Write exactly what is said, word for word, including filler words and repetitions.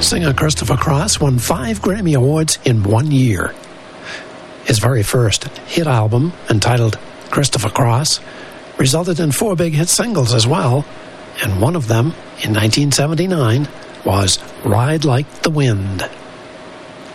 Singer Christopher Cross won five Grammy Awards in one year. His very first hit album, entitled Christopher Cross, resulted in four big hit singles as well, and one of them, in nineteen seventy-nine, was Ride Like the Wind.